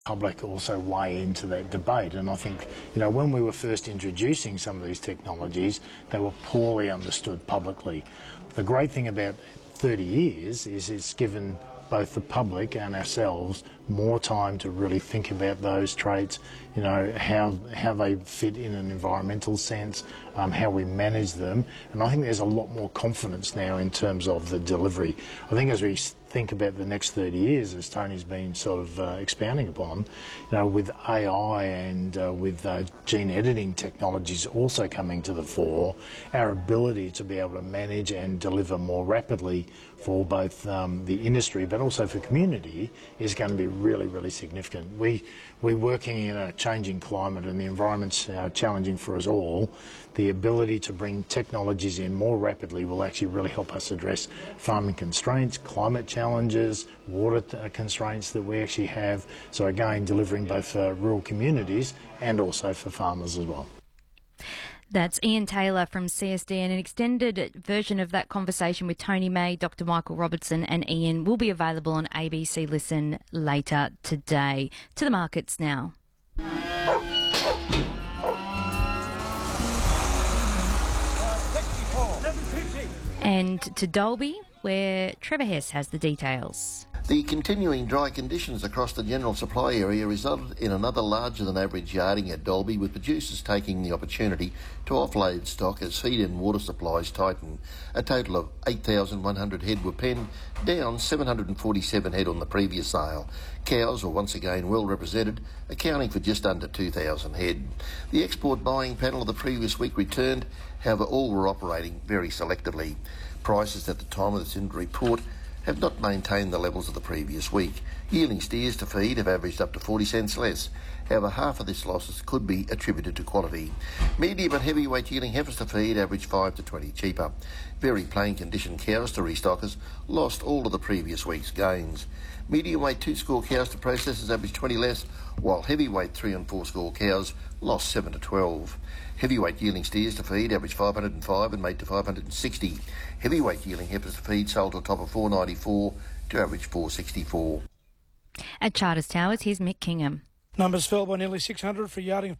Public also weigh into that debate, and I think, when we were first introducing some of these technologies, they were poorly understood publicly. The great thing about 30 years is it's given both the public and ourselves more time to really think about those traits, how they fit in an environmental sense, how we manage them, and I think there's a lot more confidence now in terms of the delivery. I think as we think about the next 30 years, as Tony's been sort of expounding upon, with AI and with gene editing technologies also coming to the fore, our ability to be able to manage and deliver more rapidly for both the industry but also for community is going to be really, really significant. We're working in a changing climate and the environment's challenging for us all. The ability to bring technologies in more rapidly will actually really help us address farming constraints, climate challenges, water constraints that we actually have. So again, delivering both for rural communities and also for farmers as well. That's Ian Taylor from CSD, and an extended version of that conversation with Tony May, Dr. Michael Robertson and Ian will be available on ABC Listen later today. To the markets now. And to Dalby, where Trevor Hess has the details. The continuing dry conditions across the general supply area resulted in another larger than average yarding at Dalby, with producers taking the opportunity to offload stock as feed and water supplies tighten. A total of 8,100 head were penned, down 747 head on the previous sale. Cows were once again well represented, accounting for just under 2,000 head. The export buying panel of the previous week returned, however all were operating very selectively. Prices at the time of this interim report have not maintained the levels of the previous week. Yielding steers to feed have averaged up to 40 cents less. However, half of this losses could be attributed to quality. Medium and heavyweight yielding heifers to feed averaged 5 to 20 cheaper. Very plain condition cows to restockers lost all of the previous week's gains. Medium weight 2 score cows to processors averaged 20 less, while heavyweight 3 and 4 score cows lost 7 to 12. Heavyweight yielding steers to feed averaged 505 and made to 560. Heavyweight yielding heifers to feed sold to a top of 494 to average 464. At Charters Towers, here's Mick Kingham. Numbers fell by nearly 600 for a yarding of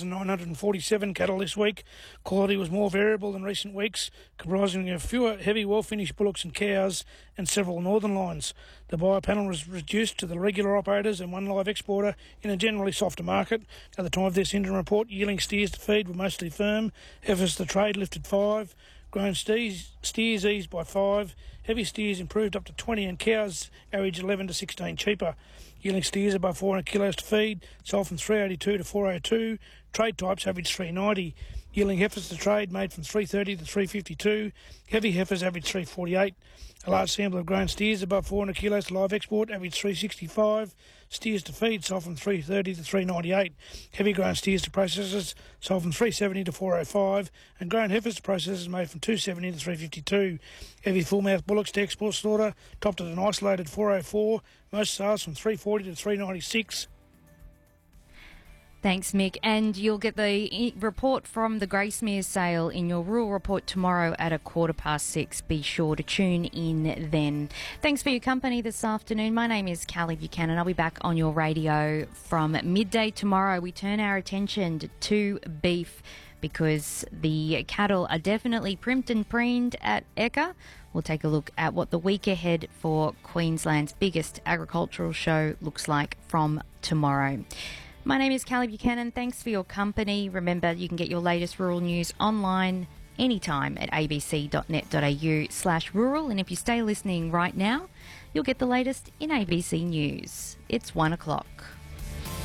2,947 cattle this week. Quality was more variable than recent weeks, comprising of fewer heavy, well-finished bullocks and cows and several northern lines. The buyer panel was reduced to the regular operators and one live exporter in a generally softer market. At the time of this interim report, yielding steers to feed were mostly firm. Heifers to trade lifted 5. Grown steers eased by 5. Heavy steers improved up to 20 and cows averaged 11 to 16 cheaper. Yielding steers above 400 kilos to feed sold from 382 to 402. Trade types averaged 390. Yielding heifers to trade made from 330 to 352. Heavy heifers averaged 348. A large sample of grown steers above 400 kilos to live export averaged 365. Steers to feed sold from 330 to 398. Heavy grown steers to processors sold from 370 to 405. And grown heifers to processors made from 270 to 352. Heavy full-mouth bullocks to export slaughter topped at an isolated 404. Most sales from 340 to 396. Thanks, Mick. And you'll get the report from the Gracemere sale in your rural report tomorrow at 6:15. Be sure to tune in then. Thanks for your company this afternoon. My name is Callie Buchanan. I'll be back on your radio from midday tomorrow. We turn our attention to beef because the cattle are definitely primped and preened at Ekka. We'll take a look at what the week ahead for Queensland's biggest agricultural show looks like from tomorrow. My name is Callie Buchanan. Thanks for your company. Remember, you can get your latest rural news online anytime at abc.net.au/rural. And if you stay listening right now, you'll get the latest in ABC News. It's 1 o'clock.